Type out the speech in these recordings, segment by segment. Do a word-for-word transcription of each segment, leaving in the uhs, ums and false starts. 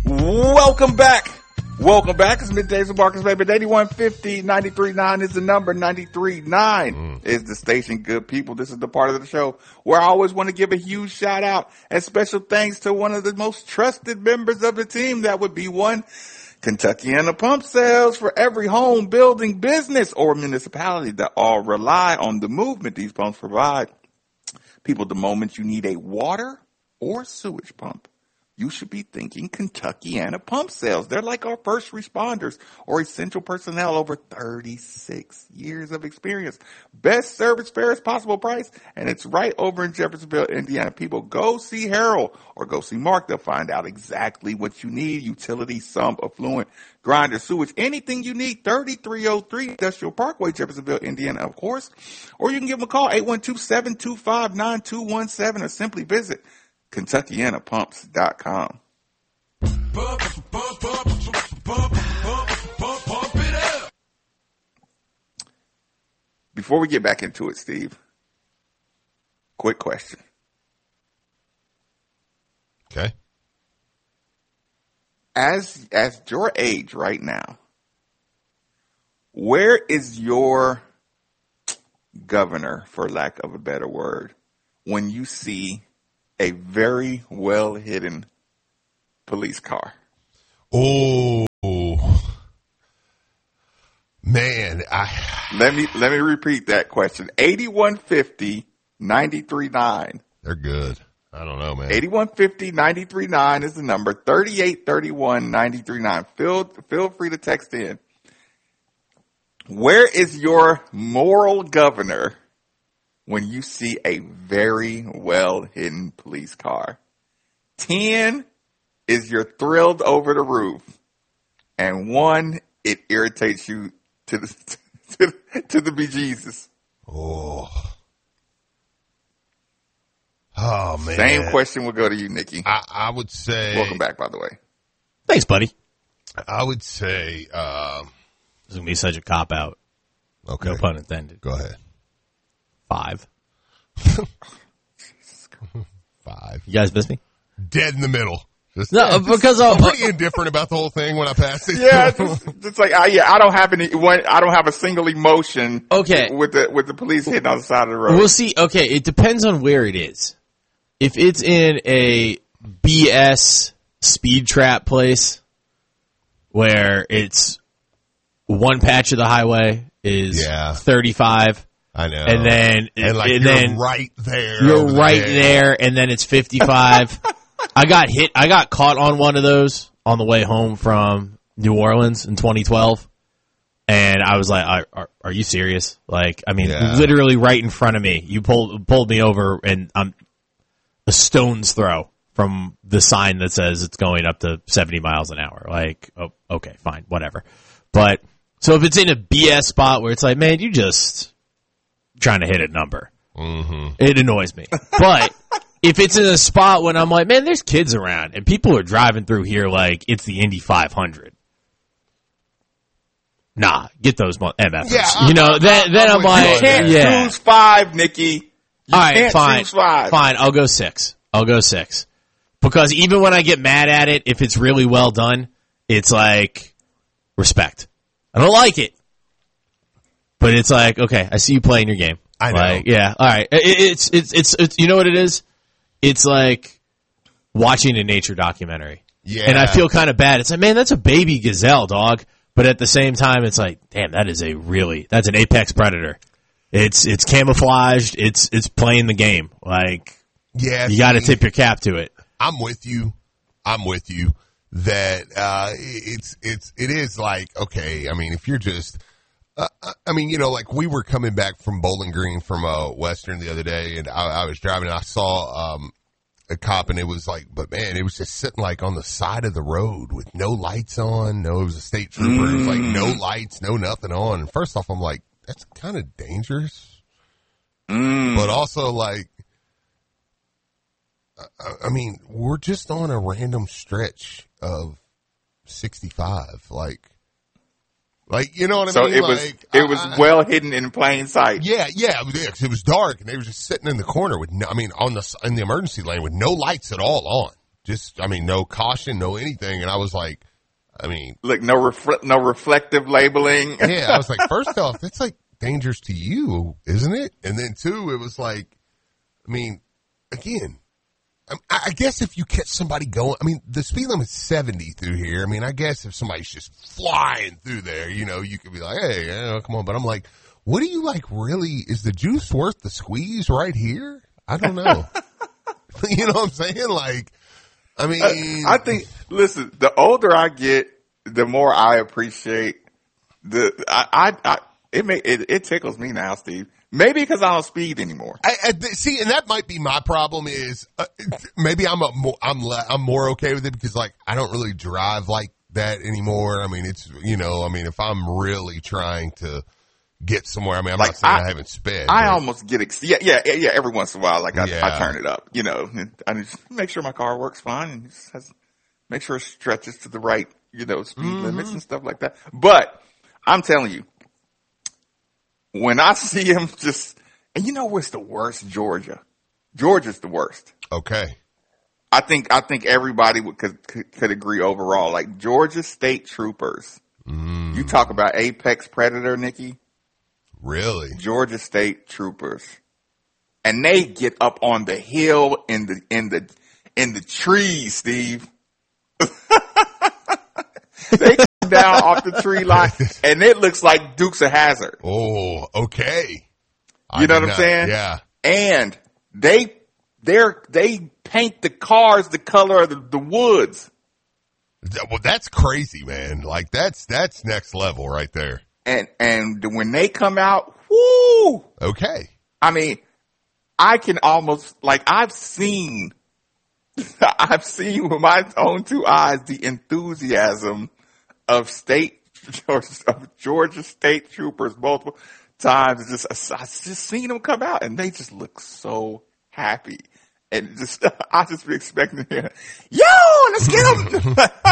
Welcome back. Welcome back. It's Middays with Marcus, baby. eighty-one fifty, ninety-three point nine is the number. ninety-three point nine mm. is the station. Good people. This is the part of the show where I always want to give a huge shout out and special thanks to one of the most trusted members of the team. That would be one Kentuckiana Pump Sales. For every home, building, business, or municipality that all rely on the movement these pumps provide. People, the moment you need a water or sewage pump, you should be thinking Kentuckiana Pump Sales. They're like our first responders or essential personnel, over thirty-six years of experience. Best service, fairest possible price, and it's right over in Jeffersonville, Indiana. People, go see Harold or go see Mark. They'll find out exactly what you need. Utility, sump, affluent, grinder, sewage, anything you need. thirty-three oh three Industrial Parkway, Jeffersonville, Indiana, of course. Or you can give them a call, eight one two, seven two five, nine two one seven, or simply visit Kentuckiana Pumps dot com. Before we get back into it, Steve, quick question. Okay. As, as your age right now, where is your governor, for lack of a better word, when you see a very well hidden police car? Oh man, I let me let me repeat that question. eighty-one fifty, ninety-three point nine. They're good. I don't know, man. eighty-one fifty, ninety-three point nine is the number. thirty-eight thirty-one, ninety-three point nine. Feel feel free to text in. Where is your moral governor when you see a very well-hidden police car? ten is you're thrilled over the roof. And one, it irritates you to the, to, to the bejesus. Oh. Oh, man. Same question will go to you, Nikki. I, I would say. Welcome back, by the way. Thanks, buddy. I would say. Um, this is going to be such a cop-out. Okay. No pun intended. Go ahead. Five. Five. You guys miss me? Dead in the middle. Just, no, just, because I'm I'll, pretty indifferent about the whole thing when I pass it. Yeah, it's, it's like I, yeah, I don't have any. One, I don't have a single emotion. Okay. With the with the police hitting on the side of the road. We'll see. Okay, it depends on where it is. If it's in a B S speed trap place where it's one patch of the highway is yeah. thirty-five. I know. And then, and like and you're then right there. You're right there. there, and then it's fifty-five. I got hit. I got caught on one of those on the way home from New Orleans in twenty twelve. And I was like, are, are, are you serious? Like, I mean, yeah. literally right in front of me. You pulled, pulled me over, and I'm a stone's throw from the sign that says it's going up to seventy miles an hour. Like, oh, okay, fine, whatever. But, so if it's in a B S spot where it's like, man, you just trying to hit a number. Mm-hmm. It annoys me. But if it's in a spot when I'm like, man, there's kids around and people are driving through here like it's the Indy five hundred. Nah, get those M Fs. Yeah, you know, I, then, I, then I'm, I'm like, you can't yeah. choose five, Nikki. You All right, can't fine. choose five. Fine, I'll go six. I'll go six. Because even when I get mad at it, if it's really well done, it's like respect. I don't like it. But it's like, okay, I see you playing your game. I know. Like, yeah, all right. It, it's, it's, it's, it's, you know what it is? It's like watching a nature documentary. Yeah. And I feel kind of bad. It's like, man, that's a baby gazelle, dog. But at the same time, it's like, damn, that is a really, that's an apex predator. It's, it's camouflaged. It's, it's playing the game. Like, yeah, you got to tip your cap to it. I'm with you. I'm with you that, uh, it's, it's, it is like, okay, I mean, if you're just, Uh, I mean, you know, like we were coming back from Bowling Green from uh, Western the other day, and I, I was driving, and I saw um, a cop, and it was like, but man, it was just sitting like on the side of the road with no lights on. No, it was a state trooper. Mm. It was like no lights, no nothing on. And first off, I'm like, that's kind of dangerous, mm. but also like, I, I mean, we're just on a random stretch of sixty-five, like. Like, you know what I so mean? So it like, was, it I, was I, well hidden in plain sight. Yeah, yeah, it was, yeah, 'cause it was dark and they were just sitting in the corner with no, I mean, on the, in the emergency lane with no lights at all on. just, I mean, no caution, no anything. And I was like, I mean, Like no refle- no reflective labeling. yeah, I was like, first off, that's like dangerous to you, isn't it? And then two, it was like, I mean, again, I, I guess if you catch somebody going, I mean, the speed limit's seventy through here. I mean, I guess if somebody's just flying through there, you know, you could be like, hey, yeah, come on. But I'm like, what do you like really, is the juice worth the squeeze right here? I don't know. You know what I'm saying? Like, I mean, I think, listen, the older I get, the more I appreciate the, I, I, I it may, it, it tickles me now, Steve. Maybe because I don't speed anymore. I, I see, and that might be my problem is uh, maybe I'm a more, I'm le- I'm more okay with it because like I don't really drive like that anymore. I mean, it's, you know, I mean, if I'm really trying to get somewhere, I mean, I'm Like, not saying I, I- haven't sped. I but- almost get, ex- yeah, yeah, yeah, every once in a while, like I, Yeah. I turn it up, you know, and I just make sure my car works fine and just has, make sure it stretches to the right, you know, speed Mm-hmm. limits and stuff like that. But I'm telling you, when I see him just, and you know what's the worst? Georgia. Georgia's the worst. Okay. I think, I think everybody would, could, could, could agree overall, like Georgia State Troopers. Mm, You talk about apex predator, Nikki. really? Georgia State Troopers, and they get up on the hill in the in the in the trees, Steve. They come down off the tree line, and it looks like Dukes of Hazzard. Oh, okay. I You know did what I'm not- saying? Yeah. And they they're they paint the cars the color of the, the woods, Th- Well, that's crazy, man. Like that's, that's next level right there. and and when they come out, whoo! Okay. I mean, I can almost, like, I've seen, I've seen with my own two eyes the enthusiasm of state, of Georgia State Troopers multiple times. Just, I just seen them come out and they just look so happy. And just, I just be expecting to hear, yo, let's get them.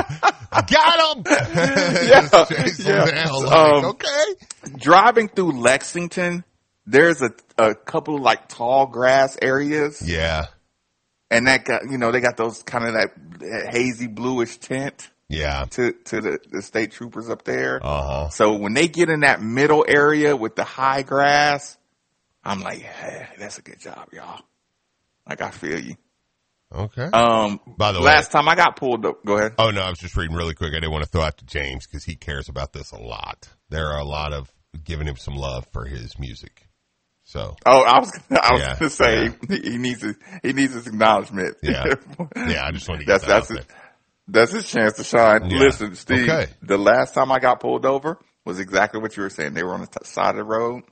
Got him. Yeah, Just chase 'em yeah. down, like, Um, okay. Driving through Lexington, there's a, a couple of like tall grass areas. Yeah. And that got, you know, they got those kind of that, that hazy bluish tint Yeah. to, to the, the state troopers up there. Uh huh. So when they get in that middle area with the high grass, I'm like, hey, that's a good job, y'all. Like, I feel you. Okay. Um, By the way- last time I got pulled up, go ahead. Oh, no, I was just reading really quick. I didn't want to throw out to James because he cares about this a lot. There are a lot of giving him some love for his music. So, Oh, I was, I was Yeah, gonna say yeah. he needs his, he needs his acknowledgement. Yeah. yeah, I just want to get that's, that that's, out his, there. that's his chance to shine. Yeah. Listen, Steve, Okay. the last time I got pulled over was exactly what you were saying. They were on the t- side of the road.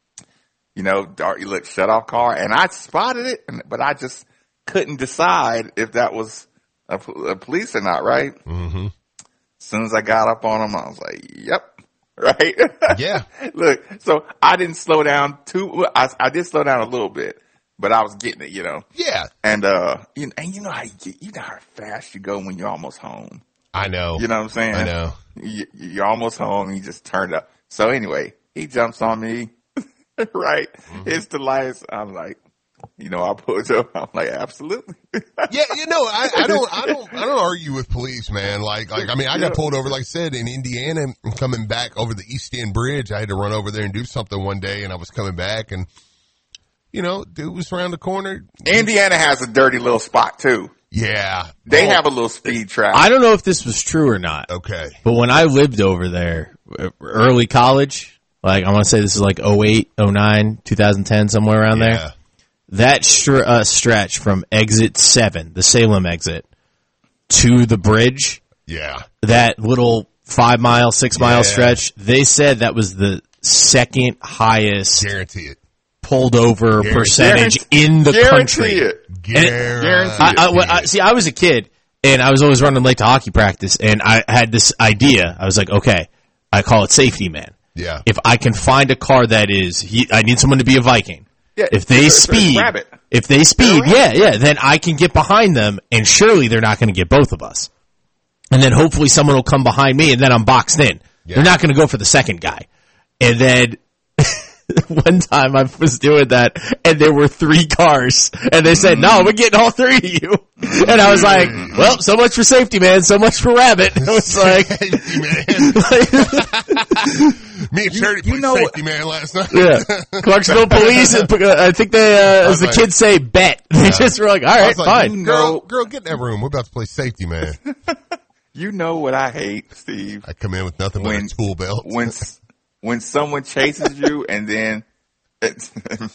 You know, dark, you look shut off car, and I spotted it, and, but I just couldn't decide if that was a, a police or not, right? Mm-hmm. As soon as I got up on them, I was like, yep, right? Yeah. Look, so I didn't slow down too, I, I did slow down a little bit, but I was getting it, you know? Yeah. And, uh, you, and you know how you get, you know how fast you go when you're almost home. I know. You know what I'm saying? I know. You, you're almost home, and you just turned up. So anyway, he jumps on me, right? Mm-hmm. It's the lights. I'm like, you know, I pulled up. I'm like, absolutely. Yeah, you know, I, I don't, I don't, I don't argue with police, man. Like, like, I mean, I got Yeah. pulled over, like I said, in Indiana, coming back over the East End Bridge. I had to run over there and do something one day, and I was coming back, and you know, dude was around the corner. Indiana has a dirty little spot too. Yeah, They Oh, have a little speed trap. I don't know if this was true or not, okay. but when I lived over there, uh, early college, like I want to say this is like oh eight, oh nine, two thousand ten, somewhere around there. Yeah, That str- uh, stretch from exit seven, the Salem exit, to the bridge, yeah, that little five mile, six mile Yeah. stretch, they said that was the second highest guarantee it. pulled over Guarantee- percentage Guarantee- in the guarantee country. it. Guarantee I, I, well, I, see, I was a kid, and I was always running late to hockey practice, and I had this idea. I was like, okay, I call it safety man. Yeah, If I can find a car that is, he, I need someone to be a Viking. Yeah, If they it's a- it's a speed, rabbit. if they speed, They're a yeah, rabbit. yeah, then I can get behind them, and surely they're not going to get both of us. And then hopefully someone will come behind me, and then I'm boxed in. Yeah. They're not going to go for the second guy. And then one time I was doing that, and there were three cars, and they said, "No, we're getting all three of you." And I was like, "Well, so much for safety, man. So much for Rabbit." It was like, Safety, man. Me and Charity you played know Safety Man last night. yeah, Clarksville Police. I think they, uh, as the like, kids say, bet. They Yeah. just were like, "All I right, was like, fine." you girl, know- girl, get in that room. We're about to play Safety Man. You know what I hate, Steve? I come in with nothing When- but a tool belt. When when someone chases you and then it's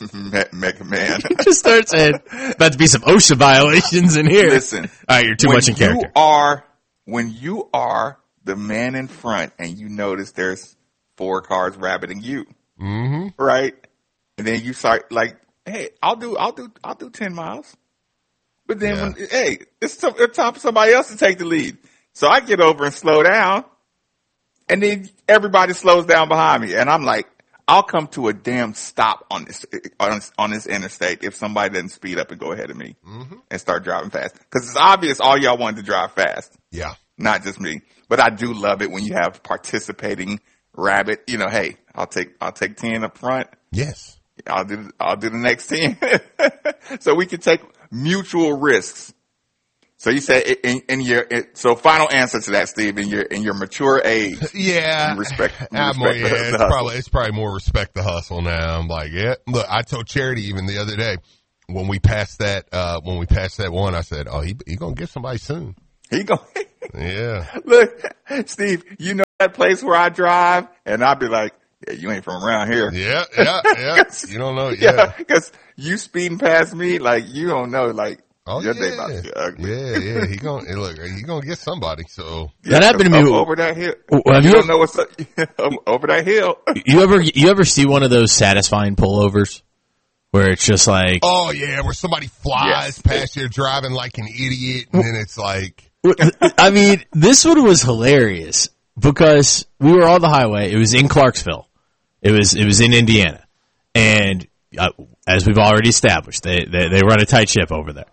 Mega Man. Just start saying, "About to be some OSHA violations in here." Listen, All right, you're too when much in character. You are when you are the man in front and you notice there's four cars rabbiting you, Mm-hmm. right? And then you start like, "Hey, I'll do, I'll do, I'll do ten miles." But then, Yeah. when, hey, it's, t- it's time for somebody else to take the lead. So I get over and slow down, and then everybody slows down behind me, and I'm like, I'll come to a damn stop on this on, on this interstate if somebody doesn't speed up and go ahead of me Mm-hmm. and start driving fast. Because it's obvious all y'all wanted to drive fast, Yeah. not just me. But I do love it when you have participating rabbit. You know, hey, I'll take I'll take ten up front. Yes. I'll do I'll do the next ten, so we can take mutual risks. So you said in, in your in, so final answer to that, Steve, in your in your mature age, Yeah. you respect, you I'm more, respect yeah, the, the it's hustle. probably it's probably more respect the hustle now. I'm like, yeah. Look, I told Charity even the other day when we passed that uh when we passed that one, I said, "Oh, he he gonna get somebody soon." He go Yeah. look, Steve. You know that place where I drive, and I'll be like, "Yeah, you ain't from around here." Yeah. Yeah. Yeah. You don't know. Yeah. Yeah, because you speeding past me, like you don't know, like Oh your yeah. day about to get ugly. Yeah. Yeah. He gonna hey, look. He gonna get somebody. So That happened to Up me. over that hill. Well, have you you- don't know what's up, over that hill. You ever you ever see one of those satisfying pullovers where it's just like, oh yeah, where somebody flies Yes. past you driving like an idiot, and then it's like, I mean, this one was hilarious because we were on the highway. It was in Clarksville. It was it was in Indiana, and uh, as we've already established, they, they they run a tight ship over there.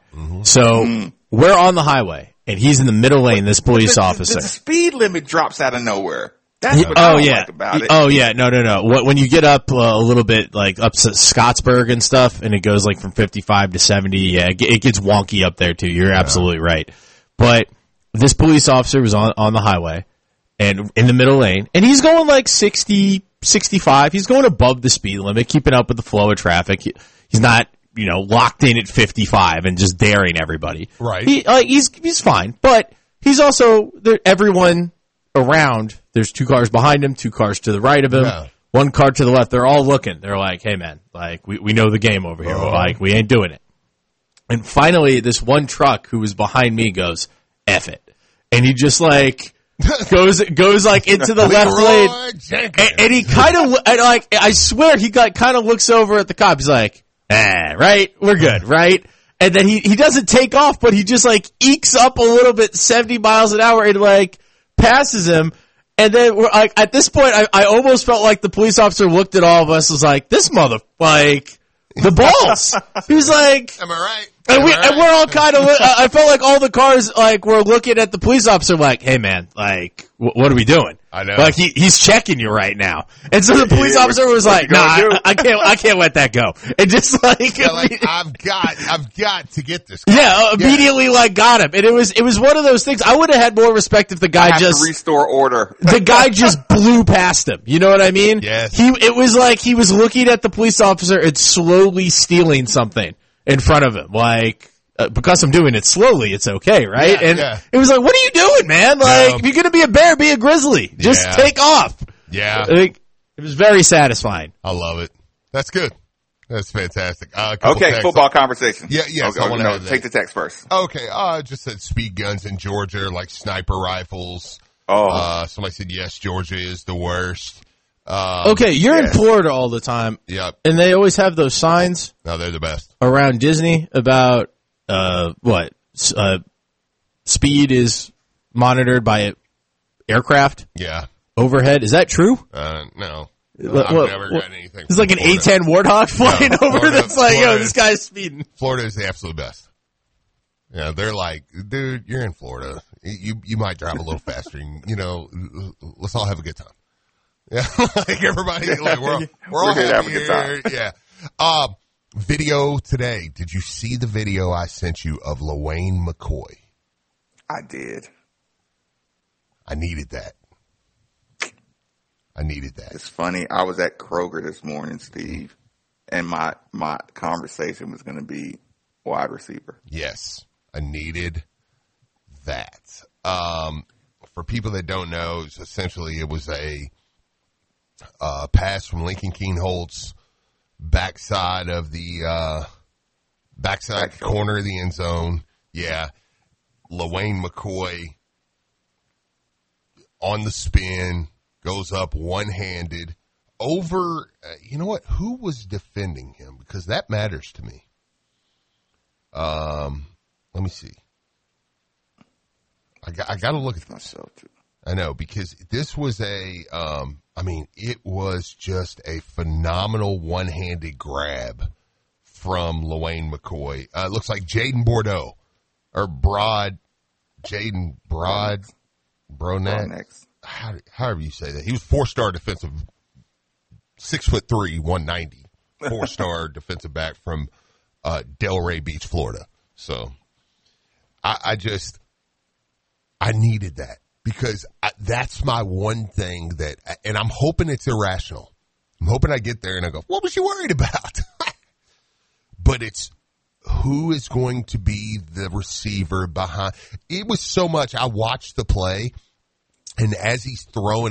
So we're on the highway, and he's in the middle lane. This police The- the- officer. The speed limit drops out of nowhere. That's Yeah, what I oh don't yeah. like about it. Oh yeah. No, no, no. What, when you get up uh, a little bit, like up to Scottsburg and stuff, and it goes like from fifty-five to seventy, yeah, it, ge- it gets wonky up there too. You're absolutely right. But this police officer was on, on the highway and in the middle lane, and he's going like sixty, sixty-five. He's going above the speed limit, keeping up with the flow of traffic. He, he's not, you know, locked in at fifty-five and just daring everybody. Right. He, uh, he's, he's fine, but he's also, there, everyone around, there's two cars behind him, two cars to the right of him, Yeah. one car to the left. They're all looking. They're like, hey man, like we, we know the game over here. Uh-huh. Like we ain't doing it. And finally this one truck who was behind me goes, F it. And he just like goes, goes like into the left lane. Leroy Jenkins. And, and he kind of, like, I swear he got, kind of looks over at the cop. He's like, ah, right? We're good, right? And then he, he doesn't take off, but he just like ekes up a little bit, seventy miles an hour and like passes him. And then we're like, at this point, I, I almost felt like the police officer looked at all of us, was like, this mother, like, the balls. He was like, Am I right? and, Am we, I right? and we're all kind of, I felt like all the cars, like, were looking at the police officer like, hey man, like, wh- what are we doing? I know. Like, he, he's checking you right now. And so the police Yeah, officer what- was what like, you nah, gonna do?" I, I can't, I can't let that go. And just like, Yeah, like I've got, I've got to get this. guy. yeah, uh, immediately like got him. And it was, it was one of those things. I would have had more respect if the I guy have just, to restore order. the guy just blew past him. You know what I mean? Yes. He, it was like he was looking at the police officer and slowly stealing something in front of him. Like, uh, because I'm doing it slowly, it's okay, right? Yeah, and yeah. it was like, what are you doing, man? Like, No. if you're gonna be a bear, be a grizzly. Just Yeah. take off. Yeah, Like, it was very satisfying. I love it. That's good. That's fantastic. Uh, a couple Okay, texts. football conversation. Yeah, yes, Okay, I wanna no, have that. take the text first. Okay, uh, I just said speed guns in Georgia, like sniper rifles. Oh, Uh, somebody said yes, Georgia is the worst. Um, Okay, you're in yes. Florida all the time, Yep. and they always have those signs No, they're the best. around Disney about, uh, what? S- Uh, speed is monitored by aircraft Yeah. overhead. Is that true? Uh, no. What- I've what- never what- gotten anything. It's like an from A ten Warthog flying No, over Florida- that's like, yo, Florida this is- guy's speeding. Florida is the absolute best. Yeah, they're like, dude, you're in Florida. You you might drive a little faster. And, you know, let's all have a good time. Yeah, like everybody, like we're all, we're all We're here to have happy a good time. here. Yeah. Um, video today. Did you see the video I sent you of LaWayne McCoy? I did. I needed that. I needed that. It's funny. I was at Kroger this morning, Steve, and my my conversation was going to be wide receiver. Yes, I needed that. Um, for people that don't know, it's essentially it was a uh, pass from Lincoln Keenholt's backside of the uh, backside Back corner of the end zone. Yeah, LaWayne McCoy on the spin goes up one-handed over. Uh, you know what? Who was defending him? Because that matters to me. Um, let me see. I got, I got to look at this. Myself too. I know, because this was a, um, I mean, it was just a phenomenal one-handed grab from LaWayne McCoy. Uh, it looks like Jaden Bordeaux, or Broad, Jaden Broad, Bronet, Next. how, however you say that. He was four-star defensive, six foot three, one ninety, four-star defensive back from uh, Delray Beach, Florida. So I, I just, I needed that. Because I, that's my one thing that, and I'm hoping it's irrational. I'm hoping I get there and I go, what was you worried about? But it's who is going to be the receiver behind. It was so much. I watched the play, and as he's throwing